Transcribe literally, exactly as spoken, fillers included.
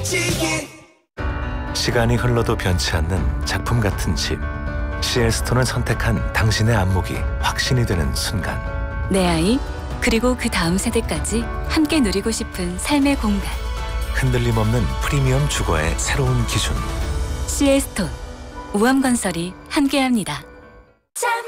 시간이 흘러도 변치 않는 작품 같은 집. 씨엘스톤을 선택한 당신의 안목이 확신이 되는 순간. 내 아이, 그리고 그 다음 세대까지 함께 누리고 싶은 삶의 공간. 흔들림 없는 프리미엄 주거의 새로운 기준. 씨엘스톤, 우암건설이 함께합니다.